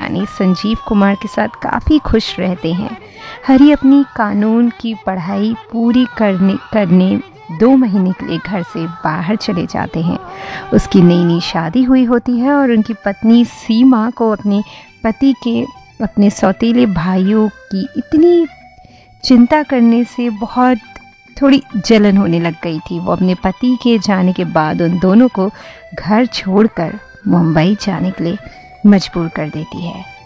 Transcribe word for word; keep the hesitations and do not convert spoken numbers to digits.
यानी संजीव कुमार के साथ काफ़ी खुश रहते हैं। हरी अपनी कानून की पढ़ाई पूरी करने करने दो महीने के लिए घर से बाहर चले जाते हैं। उसकी नई नई शादी हुई होती है और उनकी पत्नी सीमा को अपने पति के अपने सौतेले भाइयों की इतनी चिंता करने से बहुत थोड़ी जलन होने लग गई थी। वो अपने पति के जाने के बाद उन दोनों को घर छोड़कर मुंबई जाने के लिए मजबूर कर देती है।